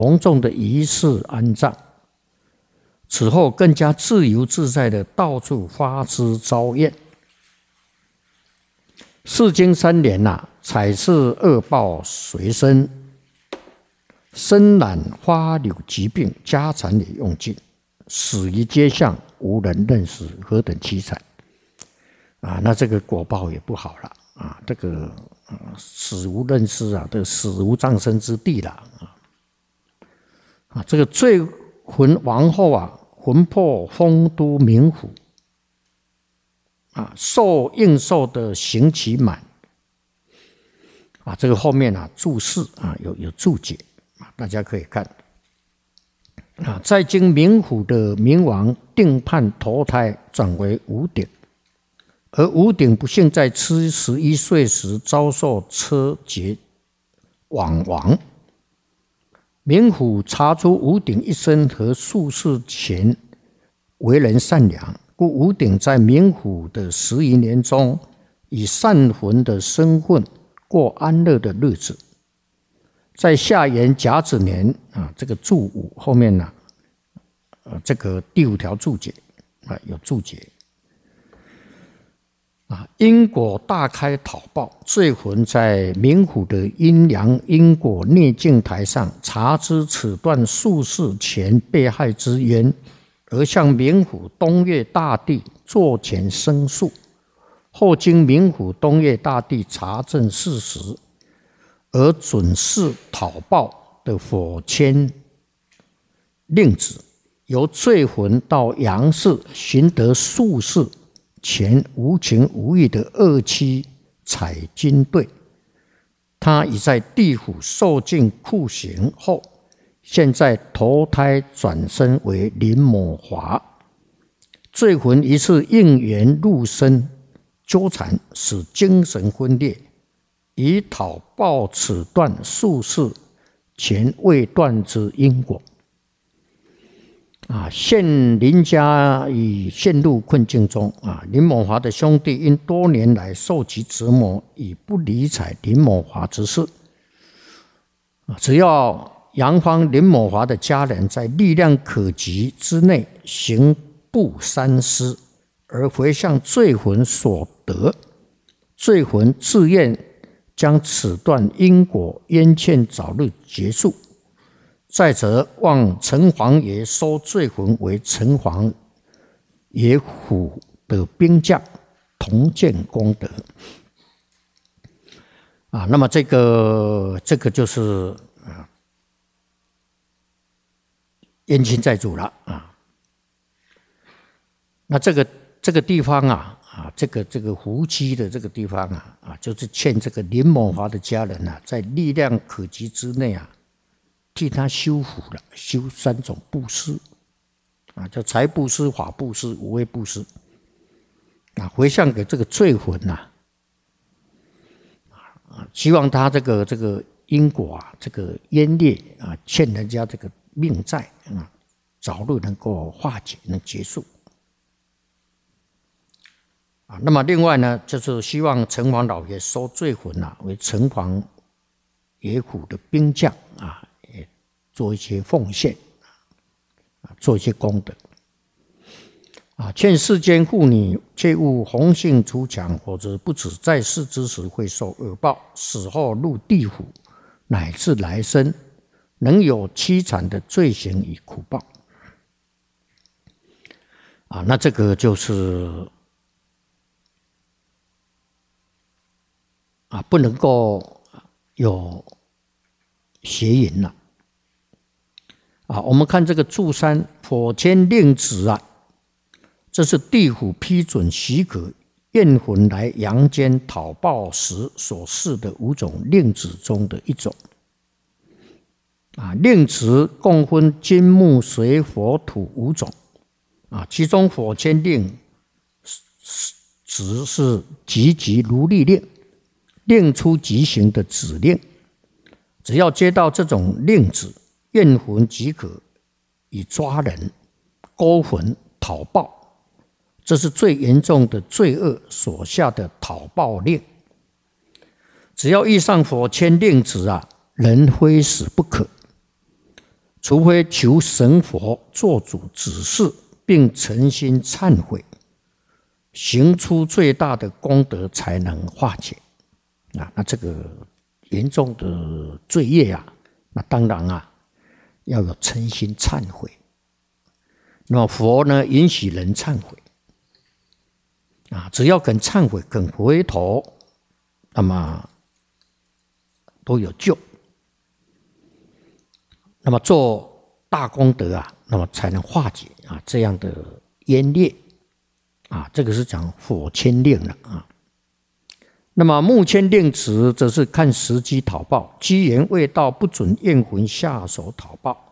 隆重的仪式安葬。此后更加自由自在的到处发枝招宴。世经3年采是恶报随身，身染花柳疾病，家产也用尽，死于街巷，无人认识，何等凄惨那这个果报也不好了这个死无认识这个死无葬身之地了这个罪魂王后魂魄丰都冥府受应受的刑期满这个后面注释有注解大家可以看在经冥府的冥王定判投胎转为五鼎，而五鼎不幸在11岁时遭受车劫枉亡。冥府查出五鼎一生和数世前为人善良，故五鼎在冥府的10余年中，以善魂的身份过安乐的日子。在下元甲子年这个注5后面这个第5条注解有注解因果大开讨报，罪魂在冥府的阴阳因果孽镜台上查知此段数世前被害之冤，而向冥府东岳大帝作前申诉。后经冥府东岳大帝查证事实，而准示讨报的火签令旨，由罪魂到阳世寻得数世前无情无义的恶妻采金队，他已在地府受尽酷刑后，现在投胎转生为林某华。罪魂一次应缘入身纠缠，使精神分裂，以讨报此段数世前未断之因果。现林家已陷入困境中林某华的兄弟因多年来受其折磨，已不理睬林某华之事只要阳方林某华的家人在力量可及之内行不三思，而回向罪魂所得，罪魂自愿将此段因果冤欠早日结束。再则望城隍爷收罪魂为城隍爷府的兵将，同见功德那么这个就是冤亲债主了那这个地方这个湖区的这个地方就是欠这个林某华的家人在力量可及之内替他修福了，修3种布施叫财布施、法布施、无畏布施回向给这个罪魂希望他这个因果这个冤孽欠人家这个命债早日能够化解，能结束那么另外呢，就是希望城隍老爷收罪魂为城隍爷府的兵将也做一些奉献做一些功德劝世间妇女切勿红杏出墙，否则不止在世之时会受恶报，死后入地府乃至来生能有凄惨的罪行与苦报那这个就是不能够有邪淫了我们看这个注3火签令旨这是地府批准许可怨魂来阳间讨报时所示的5种令旨中的一种令旨共分金木水火土5种其中火签令旨是急急如律令，令出即行的指令，只要接到这种令旨，怨魂即可以抓人、勾魂、讨报，这是最严重的罪恶所下的讨报令。只要遇上火签令旨人非死不可。 除非求神佛做主指示，并诚心忏悔，行出最大的功德，才能化解。那这个严重的罪业啊，那当然啊，要有诚心忏悔。那么佛呢，允许人忏悔只要肯忏悔、肯回头，那么都有救。那么做大功德啊，那么才能化解这样的冤孽这个是讲火签令了那么木签令旨则是看时机讨报，机缘未到，不准怨魂下手讨报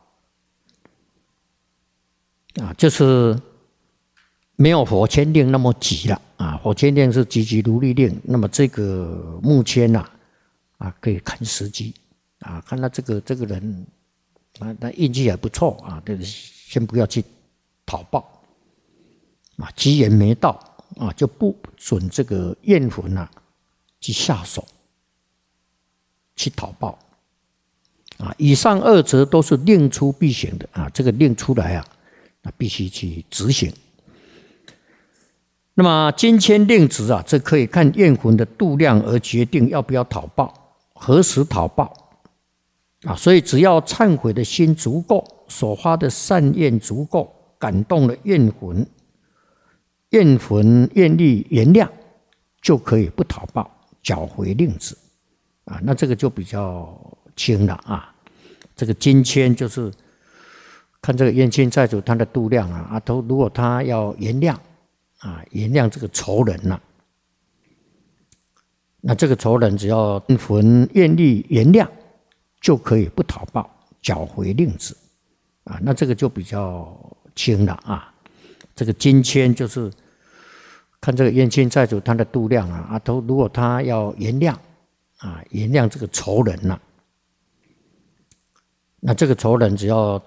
就是没有火签令那么急了火签令是急急如律令，那么这个木签可以看时机看到这个人那运气还不错先不要去讨报机缘没到就不准这个怨魂去下手去讨报以上二则都是令出必行的这个令出来那必须去执行。那么金签令旨这可以看怨魂的度量而决定要不要讨报，何时讨报所以只要忏悔的心足够，所发的善愿足够，感动了怨魂愿力原谅，就可以不讨报，缴回令旨那这个就比较轻了这个金签就是看这个冤亲债主他的度量如果他要原谅原谅这个仇人那这个仇人只要怨魂愿力原谅，就可以不讨报，缴回令旨那这个就比较轻了这个金签就是看这个冤亲债主他的度量如果他要原谅原谅这个仇人那这个仇人只要